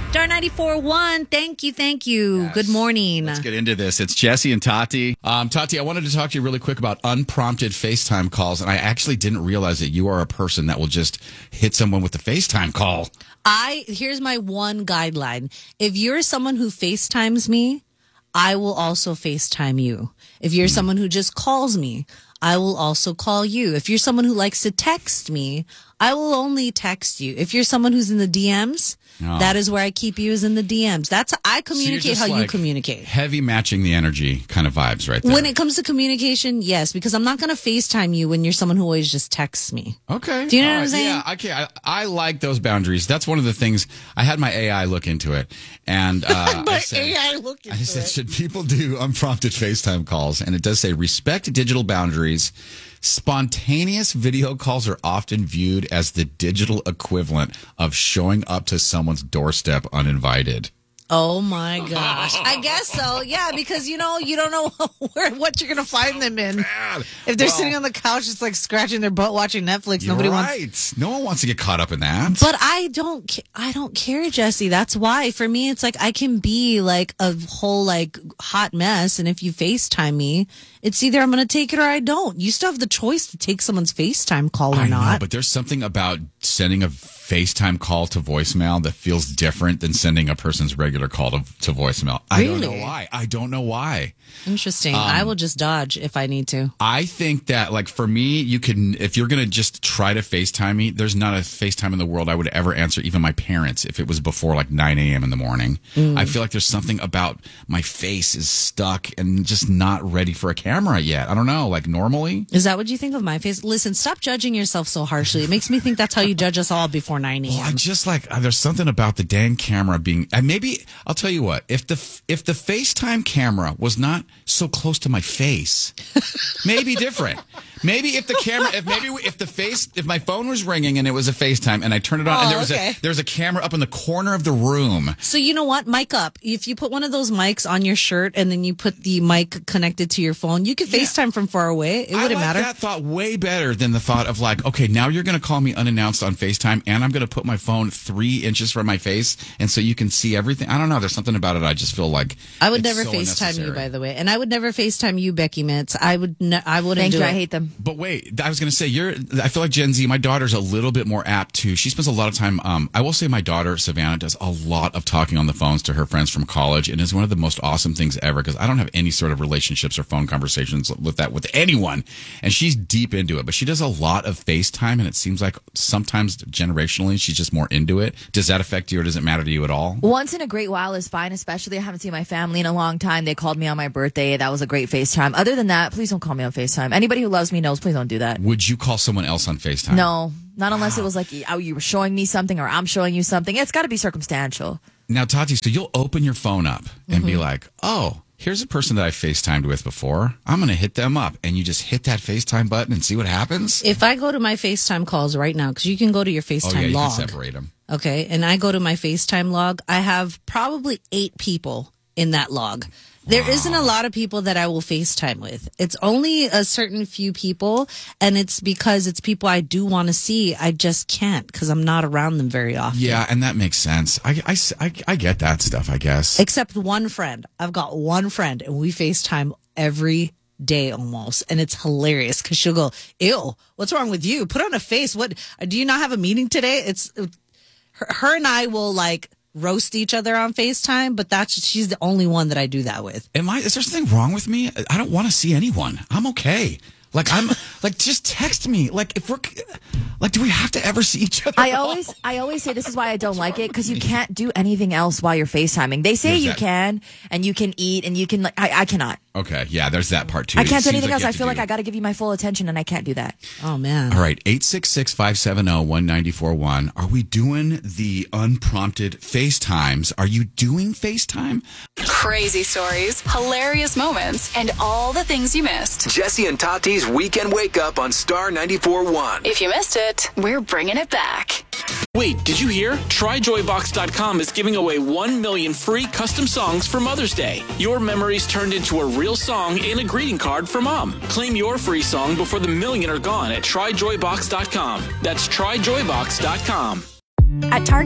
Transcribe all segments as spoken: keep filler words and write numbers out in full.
Star ninety-four point one. Thank you, thank you. Yes. Good morning. Let's get into this. It's Jesse and Tati. Um, Tati, I wanted to talk to you really quick about unprompted FaceTime calls, and I actually didn't realize that you are a person that will just hit someone with the FaceTime call. I here's my one guideline. If you're someone who FaceTimes me, I will also FaceTime you. If you're mm. someone who just calls me, I will also call you. If you're someone who likes to text me, I will only text you. If you're someone who's in the D Ms, oh. that is where I keep you, is in the D Ms. That's I communicate so how like you communicate. Heavy matching the energy kind of vibes right there. When it comes to communication, yes, because I'm not going to FaceTime you when you're someone who always just texts me. Okay. Do you know All what I'm right. saying? Yeah, okay. I, I like those boundaries. That's one of the things. I had my A I look into it. And uh, my I said, A I look into I said, it. should people do unprompted FaceTime calls? And it does say respect digital boundaries. Spontaneous video calls are often viewed as the digital equivalent of showing up to someone's doorstep uninvited. Oh my gosh. I guess so. Yeah, because you know, you don't know where what you're going to find them in. Bad. If they're well, sitting on the couch just like scratching their butt watching Netflix, you're nobody right. wants No one wants to get caught up in that. But I don't ca- I don't care, Jesse. That's why for me it's like I can be like a whole like hot mess, and if you FaceTime me, it's either I'm going to take it or I don't. You still have the choice to take someone's FaceTime call or I not. know, but there's something about sending a FaceTime call to voicemail that feels different than sending a person's regular call to, to voicemail. I Really? don't know why. I don't know why. Interesting. Um, I will just dodge if I need to. I think that, like, for me, you can, if you're going to just try to FaceTime me, there's not a FaceTime in the world I would ever answer, even my parents, if it was before like nine a.m. in the morning. Mm. I feel like there's something about my face is stuck and just not ready for a camera yet. I don't know, like normally. Is that what you think of my face? Listen, stop judging yourself so harshly. It makes me think that's how you judge us all before nine a.m. Well, I just like, uh, there's something about the dang camera being, and maybe, I'll tell you what, if the, if the FaceTime camera was not so close to my face, maybe different. Maybe if the camera, if maybe if the face, if my phone was ringing and it was a FaceTime and I turned it on oh, and there was okay. a there was a camera up in the corner of the room. So you know what, mic up. If you put one of those mics on your shirt and then you put the mic connected to your phone, you could FaceTime yeah. from far away. It wouldn't I like matter. That thought way better than the thought of like, okay, now you're going to call me unannounced on FaceTime and I'm going to put my phone three inches from my face and so you can see everything. I don't know. There's something about it. I just feel like I would it's never so FaceTime you, by the way, and I would never FaceTime you, Becky Mitz. I would. Ne- I wouldn't Thank do you. it. I hate them. But wait. I was going to say, you're, I feel like Gen Z, my daughter's a little bit more apt to, she spends a lot of time, um, I will say my daughter, Savannah, does a lot of talking on the phones to her friends from college and is one of the most awesome things ever because I don't have any sort of relationships or phone conversations with that with anyone. And she's deep into it, but she does a lot of FaceTime and it seems like sometimes generationally she's just more into it. Does that affect you or does it matter to you at all? Once in a great while is fine, especially I haven't seen my family in a long time. They called me on my birthday. That was a great FaceTime. Other than that, please don't call me on FaceTime. Anybody who loves me knows, please don't do that. Would you call someone else on FaceTime? No, not unless wow. it was like oh, you were showing me something or I'm showing you something. It's got to be circumstantial. Now, Tati, so you'll open your phone up and mm-hmm. be like, oh, here's a person that I FaceTimed with before. I'm going to hit them up. And you just hit that FaceTime button and see what happens? If I go to my FaceTime calls right now, because you can go to your FaceTime oh, yeah, you log. can separate them. Okay, and I go to my FaceTime log. I have probably eight people in that log. There wow. isn't a lot of people that I will FaceTime with. It's only a certain few people, and it's because it's people I do want to see. I just can't because I'm not around them very often. Yeah, and that makes sense. I, I, I, I get that stuff, I guess. Except one friend. I've got one friend, and we FaceTime every day almost, and it's hilarious because she'll go, ew, what's wrong with you? Put on a face. What? Do you not have a meeting today? It's her, her and I will like roast each other on FaceTime, but that's she's the only one that I do that with. Am I? Is there something wrong with me? I don't want to see anyone. I'm okay. Like I'm like just text me. Like if we're like, do we have to ever see each other? I always I always say this is why I don't like it because you can't do anything else while you're FaceTiming. They say There's you that. can and you can eat and you can like I, I cannot. Okay, yeah, there's that part too. I can't It do anything like else. I feel do... like I got to give you my full attention and I can't do that. Oh man. All right, eight six six, five seven zero, one nine four one. Are we doing the unprompted FaceTimes? Are you doing FaceTime? Crazy stories, hilarious moments, and all the things you missed. Jesse and Tati's Weekend Wake Up on Star ninety-four point one. If you missed it, we're bringing it back. Wait, did you hear? Try Joy Box dot com is giving away one million free custom songs for Mother's Day. Your memories turned into a real song and a greeting card for Mom. Claim your free song before the million are gone at Try Joy Box dot com. That's Try Joy Box dot com. At Target,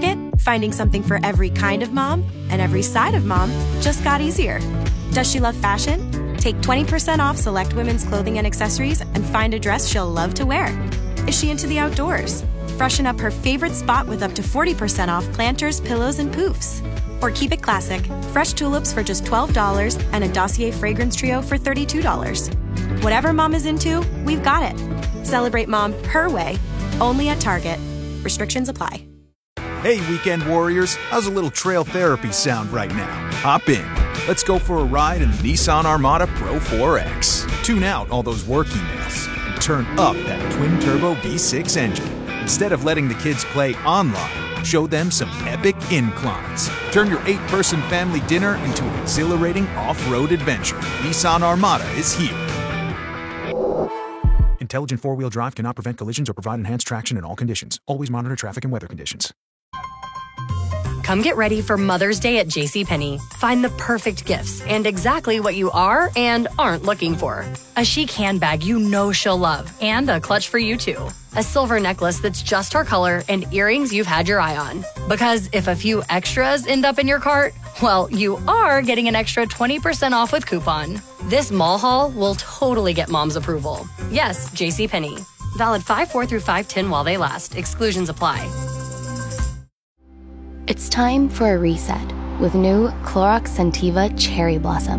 Finding something for every kind of mom and every side of mom just got easier. Does she love fashion? Take twenty percent off select women's clothing and accessories and find a dress she'll love to wear. Is she into the outdoors? Freshen up her favorite spot with up to forty percent off planters, pillows, and poofs. Or keep it classic. Fresh tulips for just twelve dollars and a Dossier fragrance trio for thirty-two dollars. Whatever mom is into, we've got it. Celebrate mom her way, only at Target. Restrictions apply. Hey, weekend warriors, how's a little trail therapy sound right now? Hop in. Let's go for a ride in the Nissan Armada Pro four X. Tune out all those work emails and turn up that twin-turbo V six engine. Instead of letting the kids play online, show them some epic inclines. Turn your eight-person family dinner into an exhilarating off-road adventure. Nissan Armada is here. Intelligent four-wheel drive cannot prevent collisions or provide enhanced traction in all conditions. Always monitor traffic and weather conditions. Come get ready for Mother's Day at JCPenney. Find the perfect gifts and exactly what you are and aren't looking for. A chic handbag you know she'll love and a clutch for you too. A silver necklace that's just her color and earrings you've had your eye on. Because if a few extras end up in your cart, well, you are getting an extra twenty percent off with coupon. This mall haul will totally get mom's approval. Yes, JCPenney. Valid five four through five ten while they last. Exclusions apply. It's time for a reset with new Clorox Scentiva Cherry Blossom.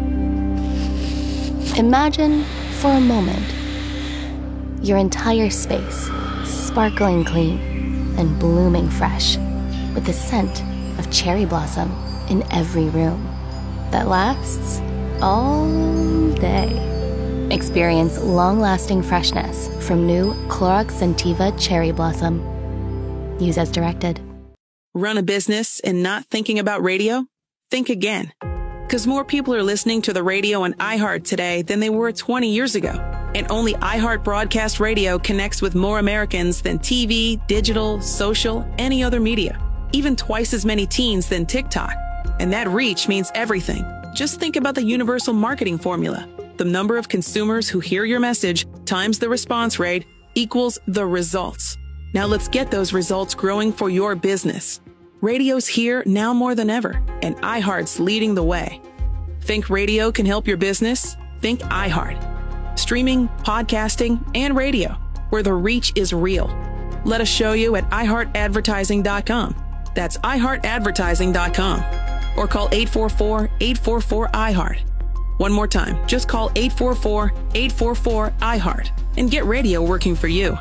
Imagine, for a moment, your entire space sparkling clean and blooming fresh with the scent of cherry blossom in every room that lasts all day. Experience long-lasting freshness from new Clorox Scentiva Cherry Blossom. Use as directed. Run a business and not thinking about radio? Think again. Because more people are listening to the radio on iHeart today than they were twenty years ago. And only iHeart Broadcast Radio connects with more Americans than T V, digital, social, any other media. Even twice as many teens than TikTok. And that reach means everything. Just think about the universal marketing formula. The number of consumers who hear your message times the response rate equals the results. Now let's get those results growing for your business. Radio's here now more than ever, and iHeart's leading the way. Think radio can help your business? Think iHeart. Streaming, podcasting, and radio, where the reach is real. Let us show you at i heart advertising dot com. That's i heart advertising dot com. Or call eight four four, eight four four, I heart. One more time, just call eight four four, eight four four, I heart and get radio working for you.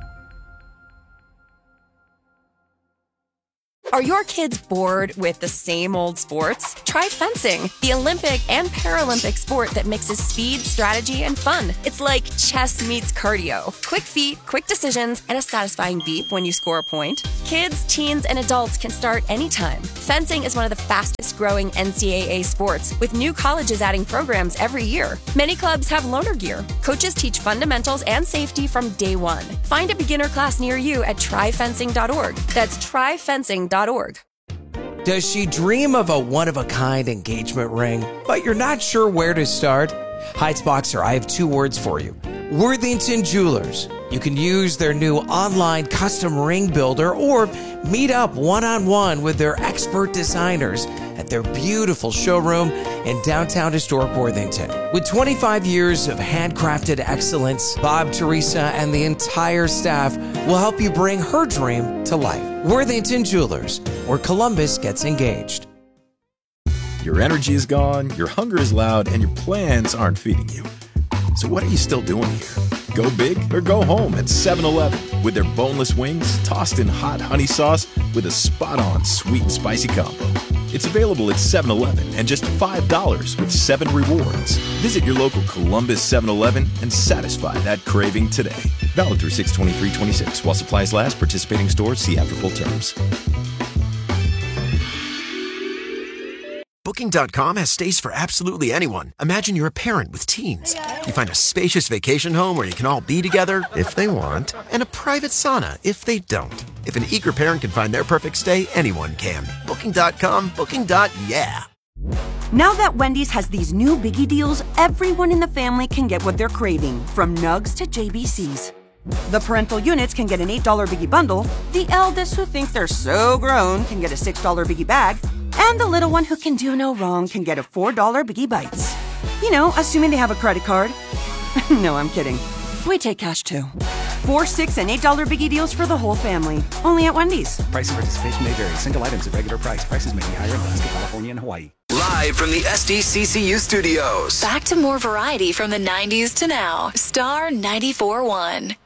Are your kids bored with the same old sports? Try fencing, the Olympic and Paralympic sport that mixes speed, strategy, and fun. It's like chess meets cardio. Quick feet, quick decisions, and a satisfying beep when you score a point. Kids, teens, and adults can start anytime. Fencing is one of the fastest growing N C double A sports, with new colleges adding programs every year. Many clubs have loaner gear. Coaches teach fundamentals and safety from day one. Find a beginner class near you at try fencing dot org. That's try fencing dot org. Does she dream of a one-of-a-kind engagement ring, but you're not sure where to start? Heights Boxer, I have two words for you. Worthington Jewelers. You can use their new online custom ring builder or meet up one-on-one with their expert designers at their beautiful showroom in downtown historic Worthington. With twenty-five years of handcrafted excellence, Bob, Teresa, and the entire staff will help you bring her dream to life. Worthington Jewelers, where Columbus gets engaged. Your energy is gone, your hunger is loud, and your plans aren't feeding you. So what are you still doing here? Go big or go home at seven eleven with their boneless wings tossed in hot honey sauce with a spot-on sweet and spicy combo. It's available at seven eleven and just five dollars with seven rewards. Visit your local Columbus seven eleven and satisfy that craving today. Valid through six twenty-three twenty-six. While supplies last, participating stores see after full terms. Booking dot com has stays for absolutely anyone. Imagine you're a parent with teens. You find a spacious vacation home where you can all be together, if they want, and a private sauna, if they don't. If an eager parent can find their perfect stay, anyone can. Booking dot com, booking. Yeah. Now that Wendy's has these new biggie deals, everyone in the family can get what they're craving, from nugs to J B Cs. The parental units can get an eight dollar Biggie bundle, the eldest who think they're so grown can get a six dollar Biggie bag, and the little one who can do no wrong can get a four dollar Biggie Bites. You know, assuming they have a credit card. No, I'm kidding. We take cash too. Four, six, and eight dollar Biggie deals for the whole family. Only at Wendy's. Price and participation may vary. Single items at regular price. Prices may be higher in Alaska, California, and Hawaii. Live from the S D C C U studios. Back to more variety from the nineties to now. Star ninety-four point one.